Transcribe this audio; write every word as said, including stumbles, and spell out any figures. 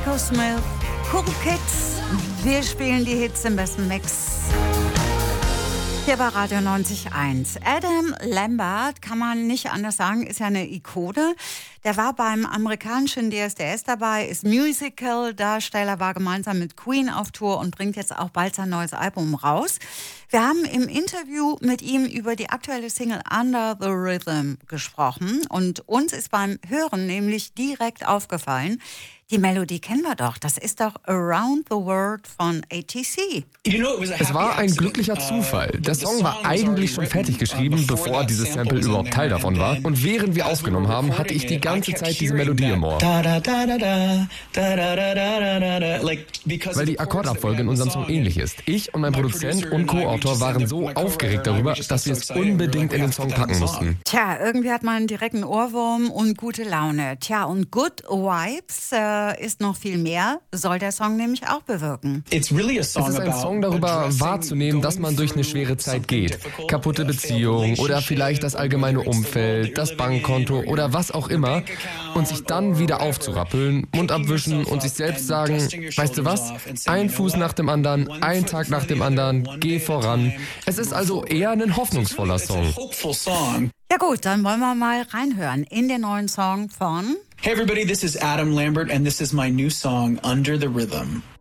Nico Smith, Cool Kids. Wir spielen die Hits im besten Mix. Hier bei Radio neunzig Komma eins. Adam Lambert, kann man nicht anders sagen, ist ja eine Ikone. Der war beim amerikanischen D S D S dabei, ist Musical-Darsteller, war gemeinsam mit Queen auf Tour und bringt jetzt auch bald sein neues Album raus. Wir haben im Interview mit ihm über die aktuelle Single Under the Rhythm gesprochen und uns ist beim Hören nämlich direkt aufgefallen, die Melodie kennen wir doch. Das ist doch Around the World von A T C. Es war ein glücklicher Zufall. Der Song war eigentlich schon fertig geschrieben, bevor dieses Sample überhaupt Teil davon war. Und während wir aufgenommen haben, hatte ich die ganze Zeit diese Melodie im Ohr. Weil die Akkordabfolge in unserem Song ähnlich ist. Ich und mein Produzent und Co-Autor waren so aufgeregt darüber, dass wir es unbedingt in den Song packen mussten. Tja, irgendwie hat man direkt einen Ohrwurm und gute Laune. Tja, und Good Vibes äh, ist noch viel mehr, soll der Song nämlich auch bewirken. Es ist ein Song darüber wahrzunehmen, dass man durch eine schwere Zeit geht. Kaputte Beziehungen oder vielleicht das allgemeine Umfeld, das Bankkonto oder was auch immer. Und sich dann wieder aufzurappeln, Mund abwischen und sich selbst sagen, weißt du was? Ein Fuß nach dem anderen, ein Tag nach dem anderen, geh voran. Es ist also eher ein hoffnungsvoller Song. Ja gut, dann wollen wir mal reinhören in den neuen Song von... Hey everybody, this is Adam Lambert and this is my new song, Under the Rhythm.